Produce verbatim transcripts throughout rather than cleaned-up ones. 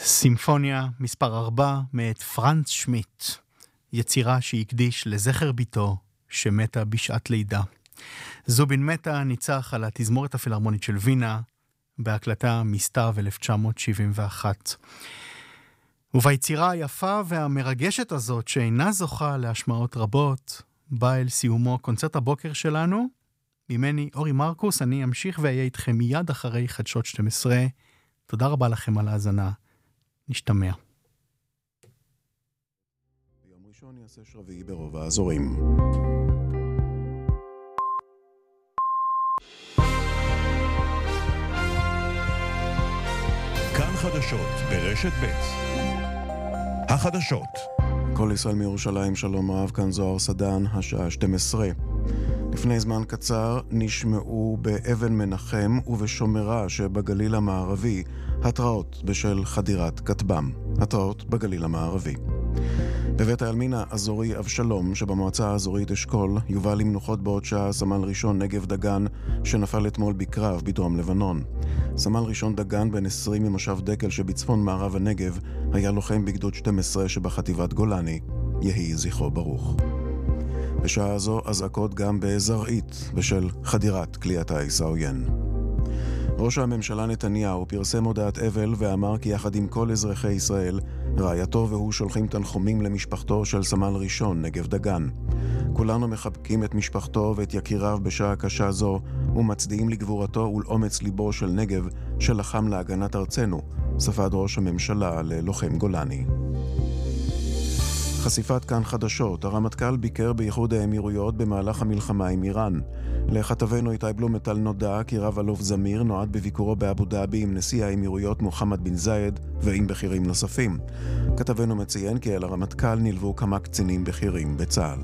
סימפוניה מספר ארבע מאת פרנץ שמיט, יצירה שהקדיש לזכר ביתו שמתה בשעת לידה. זובין מתה ניצח על התזמורת הפילהרמונית של וינה בהקלטה מסתיו אלף תשע מאות שבעים ואחת. וביצירה היפה והמרגשת הזאת שאינה זוכה להשמעות רבות, בא אל סיומו קונצרט הבוקר שלנו. ממני אורי מרקוס, אני אמשיך ואהיה איתכם מיד אחרי חדשות שתים עשרה. תודה רבה לכם על ההאזנה. נשתמע. ביום ראשון יעשה שרביעי ברוב האזורים. כאן חדשות ברשת ב'. החדשות. כל ישראל מירושלים, שלום רב, כאן זוהר סדן, השעה שתים עשרה. לפני זמן קצר נשמעו באבן מנחם ובשומרה שבגליל המערבי התראות בשל חדירת כטב"ם. התראות בגליל המערבי. בבית העלמין האזורי אבשלום שבמועצה האזורית אשכול יובא למנוחות בעוד שעה סמל ראשון נגב דגן שנפל אתמול בקרב בדרום לבנון. סמל ראשון דגן בן עשרים ממושב דקל שבצפון מערב הנגב היה לוחם בגדוד שתים עשרה שבחטיבת גולני. יהי זכרו ברוך. בשעה זו אזעקות גם בזרעית בשל חדירת כלי הטיס העוין. ראש הממשלה נתניהו פרסם הודעת אבל ואמר כי יחד עם כל אזרחי ישראל, רעייתו והוא שולחים תנחומים למשפחתו של סמל ראשון נגב דגן. כולנו מחבקים את משפחתו ואת יקיריו בשעה קשה זו ומצדיעים לגבורתו ולאומץ ליבו של נגב שלחם להגנת ארצנו, ספד ראש הממשלה ללוחם גולני. חשיפת כאן חדשות, הרמטכ"ל ביקר באיחוד האמירויות במהלך המלחמה עם איראן. לכתבנו איתי בלומטל נודע כי רב אלוף זמיר נועד בביקורו באבו דאבי עם נשיא האמירויות מוחמד בן זייד ועם בכירים נוספים. כתבנו מציין כי אל הרמטכ"ל נלוו כמה קצינים בכירים בצה"ל.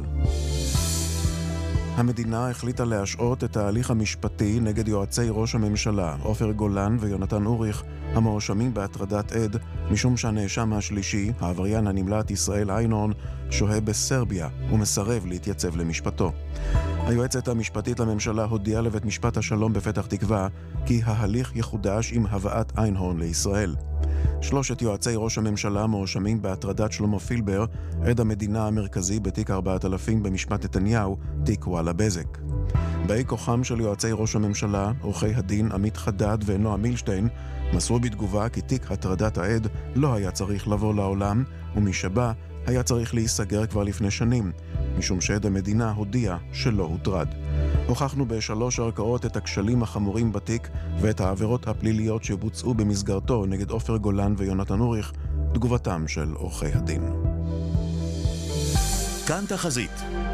המדינה החליטה להשעות את ההליך המשפטי נגד יועצי ראש הממשלה, עופר גולן ויונתן אוריך, המואשמים בהטרדת עד, משום שהנאשם השלישי, העבריין הנמלט ישראל איינהורן, שוהה בסרביה ומסרב להתייצב למשפטו. היועצת המשפטית לממשלה הודיעה לבית משפט השלום בפתח תקווה כי ההליך יחודש עם הבאת איינהורן לישראל. שלושת יועצי ראש הממשלה מואשמים בהטרדת שלמה פילבר, עד המדינה המרכזי בתיק ארבעת אלפים במשפט נתניהו, תיק וואלה בזק. באי כוחם של יועצי ראש הממשלה, עורכי הדין עמית חדד ונועה מילשטיין, מסרו בתגובה כי תיק הטרדת העד לא היה צריך לבוא לעולם, ומשבא היה צריך להיסגר כבר לפני שנים, משום שעד המדינה הודיע שלא הוטרד. הוכחנו בשלוש ערכאות את הכשלים החמורים בתיק ואת העבירות הפליליות שבוצעו במסגרתו נגד עופר גולן ויונתן אוריך, תגובתם של עורכי הדין. כאן תחזית.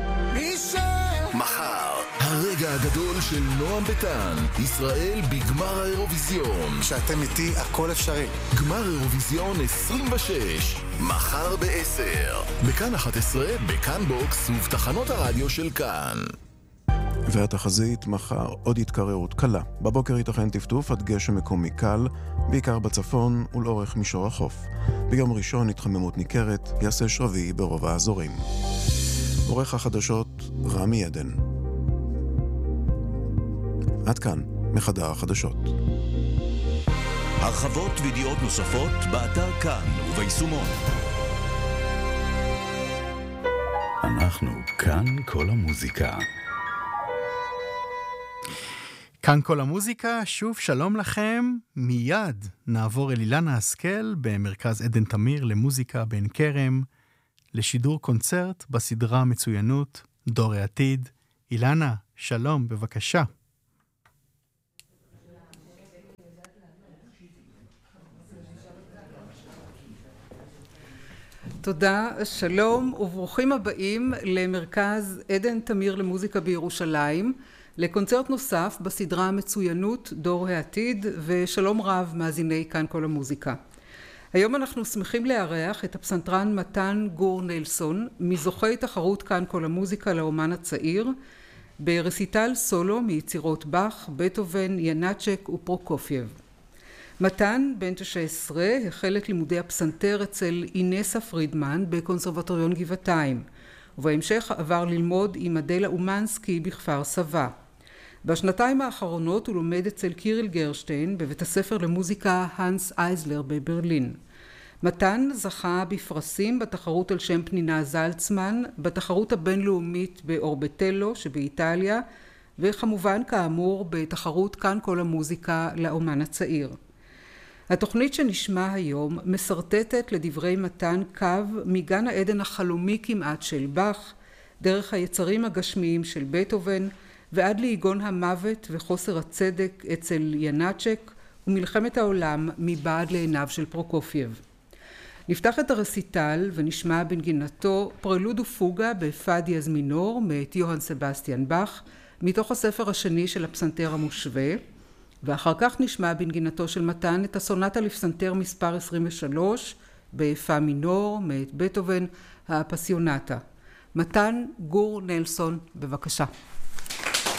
מחר, הרגע הגדול של נועם ביטן, ישראל בגמר האירוויזיון. כשאתם איתי הכל אפשרי. גמר אירוויזיון עשרים ושש, מחר בעשר. בכאן אחת עשרה, בכאן בוקס ובתחנות הרדיו של כאן. והתחזית, מחר עוד התקררות קלה. בבוקר ייתכן טפטוף עד גשם מקומי קל, בעיקר בצפון ולאורך מישור החוף. ביום ראשון התחממות ניכרת, יעשה שרביעי ברוב האזורים. עורך החדשות רמי עדן. עד כאן מחדר החדשות. הרחבות וידיעות נוספות באתר כאן וביישומון. אנחנו כאן כל המוזיקה. כאן כל המוזיקה, שוב שלום לכם. מיד נעבור אל אילנה השכל במרכז עדן תמיר למוזיקה בעין כרם, לשידור קונצרט בסדרה מצוינות דור העתיד. אילנה, שלום, בבקשה. תודה, שלום וברוכים הבאים למרכז עדן תמיר למוזיקה בירושלים, לקונצרט נוסף בסדרה מצוינות דור העתיד, ושלום רב מאזיני כאן כל המוזיקה. היום אנחנו שמחים לארח את הפסנתרן מתן גור נלסון, מזוכי תחרות כאן כל המוזיקה לאומן הצעיר, ברסיטל סולו מיצירות באך, בטהובן, ינאצ'ק ופרוקופייב. מתן, בן תשע עשרה, החל את לימודי הפסנתר אצל אינסה פרידמן בקונסרבטוריון גבעתיים, ובהמשך עבר ללמוד עם אדלה אומנסקי בכפר סבא. בשנתיים האחרונות הוא לומד אצל קיריל גרשטיין בבית הספר למוזיקה הנס אייזלר בברלין. מתן זכה בפרסים בתחרות על שם פנינה זלצמן, בתחרות הבינלאומית באורבטלו שבאיטליה, וכמובן כאמור בתחרות כאן כל המוזיקה לאומן הצעיר. התוכנית שנשמע היום מסרטטת לדברי מתן קו מגן העדן החלומי כמעט של באך, דרך היצרים הגשמיים של בטהובן, ועד ליגון המוות וחוסר הצדק אצל ינאצ'ק, ומלחמת העולם מבעד לעיניו של פרוקופייב. נפתח את הרסיטל ונשמע בנגינתו פרלוד ופוגה בפא דיאז מינור מאת יוהאן סבסטיאן באך, מתוך הספר השני של הפסנתר המושווה, ואחר כך נשמע בנגינתו של מתן את הסונטה לפסנתר מספר עשרים ושלוש בפא מינור מאת בטהובן, הפסיונטה. מתן גור נלסון, בבקשה.